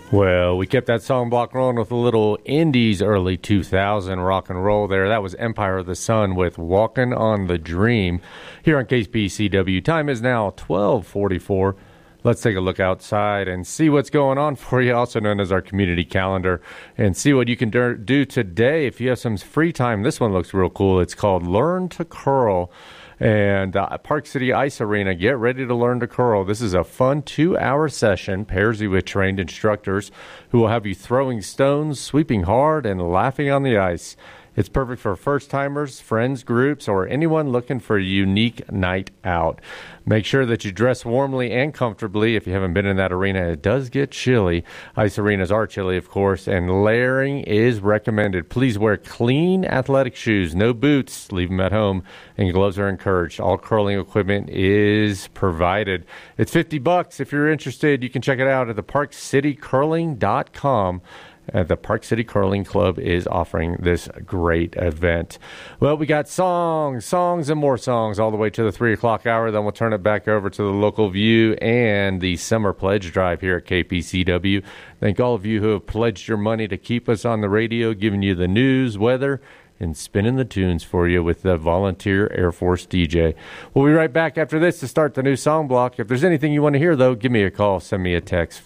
Well, we kept that song block rolling with a little Indies early 2000 rock and roll there. That was Empire of the Sun with Walking on the Dream here on KPCW. Time is now 12:44. Let's take a look outside and see what's going on for you, also known as our community calendar, and see what you can do today if you have some free time. This one looks real cool. It's called Learn to Curl. And Park City Ice Arena, get ready to learn to curl. This is a fun 2-hour session, pairs you with trained instructors who will have you throwing stones, sweeping hard, and laughing on the ice. It's perfect for first-timers, friends, groups, or anyone looking for a unique night out. Make sure that you dress warmly and comfortably if you haven't been in that arena. It does get chilly. Ice arenas are chilly, of course, and layering is recommended. Please wear clean athletic shoes, no boots, leave them at home, and gloves are encouraged. All curling equipment is provided. It's $50. If you're interested, you can check it out at theparkcitycurling.com. The Park City Curling Club is offering this great event. Well, we got songs, and more songs all the way to the 3 o'clock hour. Then we'll turn it back over to the local view and the summer pledge drive here at KPCW. Thank all of you who have pledged your money to keep us on the radio, giving you the news, weather, and spinning the tunes for you with the volunteer Air Force DJ. We'll be right back after this to start the new song block. If there's anything you want to hear, though, give me a call. Send me a text.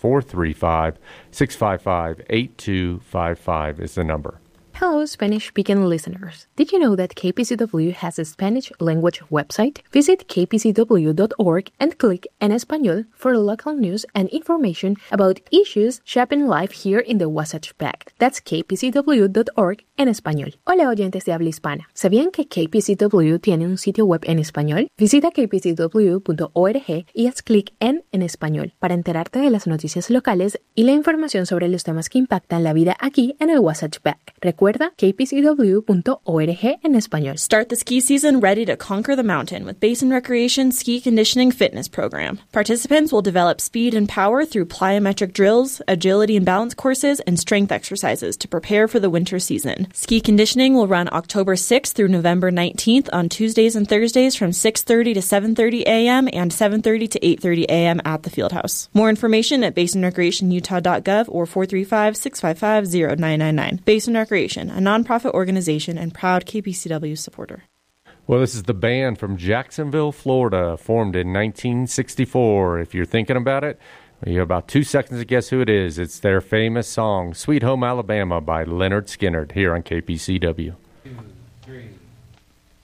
435-655-8255 is the number. Hello, Spanish-speaking listeners. Did you know that KPCW has a Spanish language website? Visit kpcw.org and click En Español for local news and information about issues shaping life here in the Wasatch Back. That's kpcw.org en español. Hola, oyentes de habla hispana. ¿Sabían que KPCW tiene un sitio web en español? Visita kpcw.org y haz clic en Español para enterarte de las noticias locales y la información sobre los temas que impactan la vida aquí en el Wasatch Back. Recuerda kpcw.org en español. Start the ski season ready to conquer the mountain with Basin Recreation Ski Conditioning Fitness Program. Participants will develop speed and power through plyometric drills, agility and balance courses, and strength exercises to prepare for the winter season. Ski conditioning will run October 6th through November 19th on Tuesdays and Thursdays from 6:30 to 7:30 a.m. and 7:30 to 8:30 a.m. at the Fieldhouse. More information at basinrecreationutah.gov or 435-655-0999. Basin Recreation, a nonprofit organization and proud KPCW supporter. Well, this is the band from Jacksonville, Florida, formed in 1964. If you're thinking about it, you have about 2 seconds to guess who it is. It's their famous song, Sweet Home Alabama by Leonard Skinner, here on KPCW.